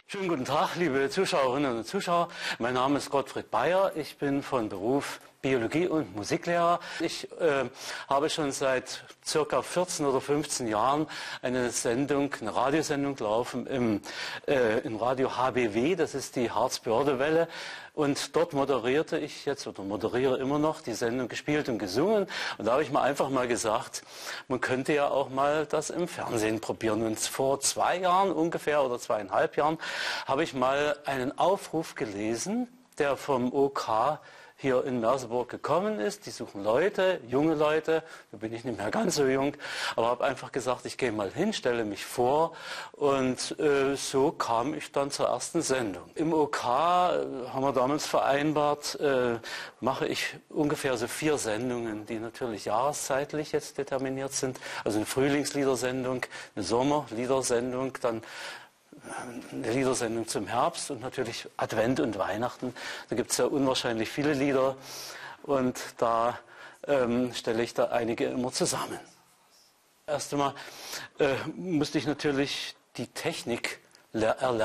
Schönen guten Tag, liebe Zuschauerinnen und Zuschauer. Mein Name ist Gottfried Bayer. Ich bin von Beruf Biologie- und Musiklehrer. Ich habe schon seit circa 14 oder 15 Jahren eine Radiosendung laufen im Radio HBW, das ist die Harzbörde-Welle. Und dort moderiere immer noch die Sendung Gespielt und Gesungen. Und da habe ich mir einfach mal gesagt, man könnte ja auch mal das im Fernsehen probieren. Und vor 2 Jahren ungefähr oder 2,5 Jahren habe ich mal einen Aufruf gelesen, der vom OK hier in Merseburg gekommen ist. Die suchen Leute, junge Leute, da bin ich nicht mehr ganz so jung, aber habe einfach gesagt, ich gehe mal hin, stelle mich vor und so kam ich dann zur ersten Sendung. Im OK haben wir damals vereinbart, mache ich ungefähr so 4 Sendungen, die natürlich jahreszeitlich jetzt determiniert sind. Also eine Frühlingsliedersendung, eine Sommerliedersendung, dann eine Liedersendung zum Herbst und natürlich Advent und Weihnachten. Da gibt es ja unwahrscheinlich viele Lieder und da stelle ich da einige immer zusammen. Erst einmal musste ich natürlich die Technik erlernen.